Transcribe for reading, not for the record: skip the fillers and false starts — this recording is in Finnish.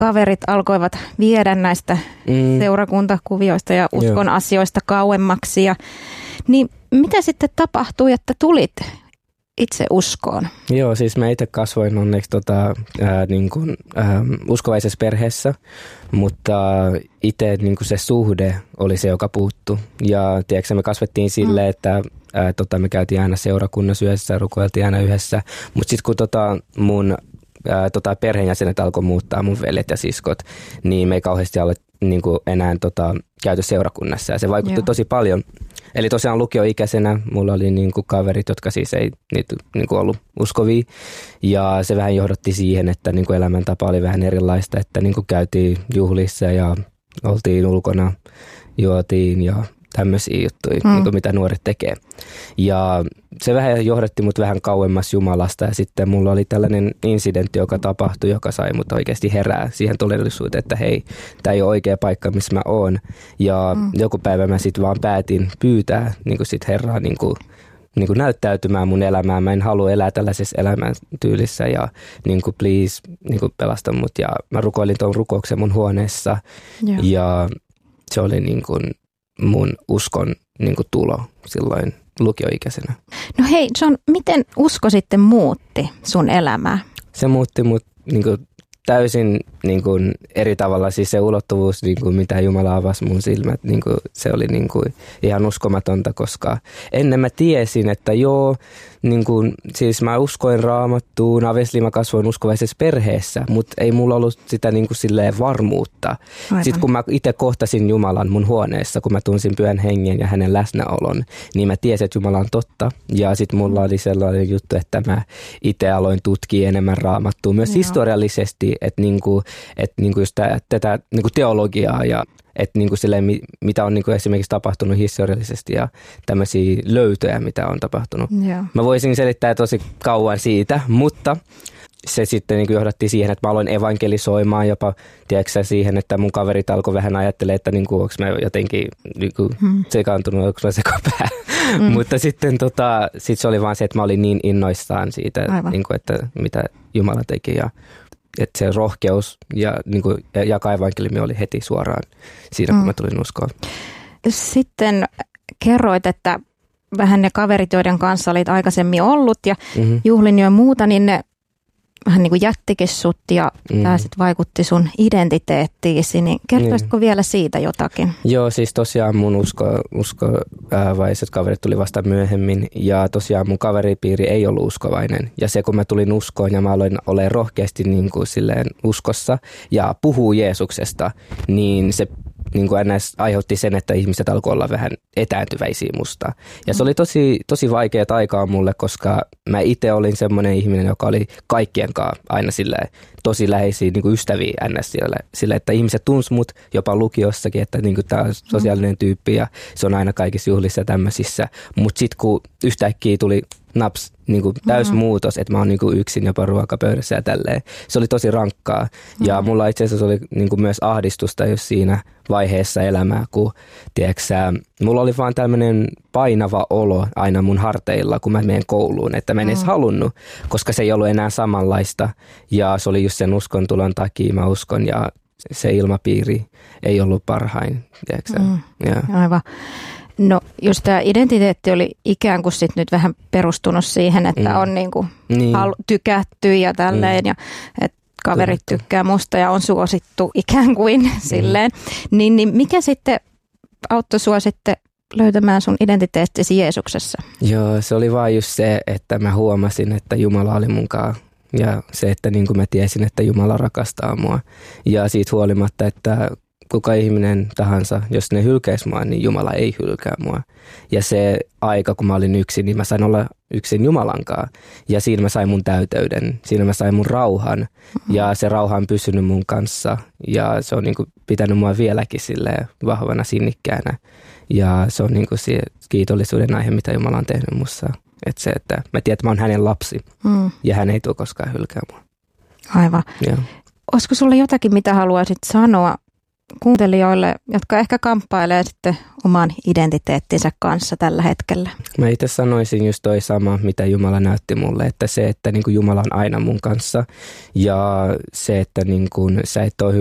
kaverit alkoivat viedä näistä seurakuntakuvioista ja uskon asioista kauemmaksi. Niin mitä sitten tapahtui, että tulit itse uskoon? Joo, siis mä itse kasvoin onneksi uskovaisessa perheessä, mutta itse niin se suhde oli se, joka puuttui. Ja tiedätkö, me kasvettiin silleen, että me käytiin aina seurakunnassa yhdessä, rukoiltiin aina yhdessä, mutta sitten kun mun perheenjäsenet alkoi muuttaa, mun veljet ja siskot, niin me ei kauheasti ole niin enää käyty seurakunnassa ja se vaikutti tosi paljon. Eli tosiaan lukioikäisenä mulla oli niin kuin kaverit, jotka siis ei niin kuin ollut uskovia ja se vähän johdatti siihen, että niin kuin elämäntapa oli vähän erilaista, että niin kuin käytiin juhlissa ja oltiin ulkona, juotiin ja tämmöisiä juttuja, niin kuin mitä nuoret tekee. Ja se vähän johdatti mut vähän kauemmas Jumalasta ja sitten mulla oli tällainen incidentti, joka tapahtui, joka sai mut oikeasti herää siihen todellisuuteen, että hei, tää ei ole oikea paikka, missä mä oon. Ja joku päivä mä sit vaan päätin pyytää niin kuin sit Herraa niin kuin näyttäytymään mun elämään. Mä en halua elää tällaisessa elämäntyylissä ja niin kuin please niin kuin pelasta mut. Ja mä rukoilin tuon rukouksen mun huoneessa ja se oli niin kuin mun uskon niin kuin tulo silloin lukioikäisenä. No hei John, miten usko sitten muutti sun elämää? Se muutti mut niin kuin täysin niin kuin eri tavalla, siis se ulottuvuus, niin kuin mitä Jumala avasi mun silmät, niin kuin se oli niin kuin ihan uskomatonta, koska ennen mä tiesin, että niin kuin, siis mä uskoin Raamattuun, obviously mä kasvoin uskovaisessa perheessä, mutta ei mulla ollut sitä niin kuin silleen varmuutta. Aivan. Sitten kun mä itse kohtasin Jumalan mun huoneessa, kun mä tunsin Pyhän Hengen ja hänen läsnäolon, niin mä tiesin, että Jumala on totta. Ja sitten mulla oli sellainen juttu, että mä itse aloin tutkia enemmän Raamattua, myös historiallisesti, että just tätä niinku teologiaa ja että niinku silleen, mitä on niinku esimerkiksi tapahtunut historiallisesti ja tämmöisiä löytöjä, mitä on tapahtunut. Yeah. Mä voisin selittää tosi kauan siitä, mutta se sitten niinku johdatti siihen, että mä aloin evankelisoimaan jopa, tiedätkö siihen, että mun kaverit alkoi vähän ajattelemaan, että niinku, onko mä jotenkin niinku sekaantunut, onko mä sekopää. Mutta sitten sit se oli vaan se, että mä olin niin innoissaan siitä, niinku, että mitä Jumala teki ja että se rohkeus ja niinku, jakaa evankeliumi oli heti suoraan siinä, kun mä tulin uskoon. Sitten kerroit, että vähän ne kaverit, joiden kanssa olit aikaisemmin ollut ja juhlin ja muuta, niin ne vähän niin kuin jättikin sut ja tämä sitten vaikutti sun identiteettiisi, niin kertoisitko vielä siitä jotakin? Joo, siis tosiaan mun uskovaiset kaverit tuli vasta myöhemmin ja tosiaan mun kaveripiiri ei ollut uskovainen ja se kun mä tulin uskoon ja mä aloin olemaan rohkeasti niin kuin silleen uskossa ja puhuu Jeesuksesta, niin se niin kuin NS aiheutti sen, että ihmiset alkoi olla vähän etääntyväisiä musta. Ja se oli tosi vaikea aikaa mulle, koska mä itse olin semmoinen ihminen, joka oli kaikkien kanssa aina silleen tosi läheisiä niin kuin ystäviä NS sille, että ihmiset tunsi mut jopa lukiossakin, että niin kuin tää on sosiaalinen tyyppi ja se on aina kaikissa juhlissa ja tämmöisissä. Mutta sitten kun yhtäkkiä tuli naps, niin kuin täysmuutos, että mä oon niin kuin yksin jopa ruokapöydässä ja tälleen. Se oli tosi rankkaa. Ja mulla itse asiassa oli niin kuin myös ahdistusta jos siinä vaiheessa elämää, kun tiedätkö, mulla oli vaan tämmöinen painava olo aina mun harteilla, kun mä menen kouluun, että mä en edes halunnut, koska se ei ollut enää samanlaista. Ja se oli just sen uskon tulon takia, mä uskon, ja se ilmapiiri ei ollut parhain, tiedätkö? Aivan. No, jos tämä identiteetti oli ikään kuin sit nyt vähän perustunut siihen, että on niinku tykätty ja tälleen, ja että kaverit tykkää musta ja on suosittu ikään kuin silleen, niin mikä sitten auttoi sua sitten löytämään sun identiteettisi Jeesuksessa? Joo, se oli vaan just se, että mä huomasin, että Jumala oli munkaan. Ja se, että niin kuin mä tiesin, että Jumala rakastaa mua. Ja siitä huolimatta, että kuka ihminen tahansa, jos ne hylkäisi mua, niin Jumala ei hylkää mua. Ja se aika, kun mä olin yksin, niin mä sain olla yksin Jumalankaan. Ja siinä mä sain mun täyteyden, siinä mä sain mun rauhan. Ja se rauha on pysynyt mun kanssa. Ja se on niin kuin pitänyt mua vieläkin silleen vahvana sinnikkäänä. Ja se on niin kuin se kiitollisuuden aihe, mitä Jumala on tehnyt mussa. Että se, että mä tiedän, että mä oon hänen lapsi. Ja hän ei tule koskaan hylkää mua. Aivan. Olisiko sulla jotakin, mitä haluaisit sanoa kuuntelijoille, jotka ehkä kamppailee sitten oman identiteettinsä kanssa tällä hetkellä? Mä itse sanoisin just toi sama, mitä Jumala näytti mulle, että se, että niin kuin Jumala on aina mun kanssa ja se, että niin kuin sä et ole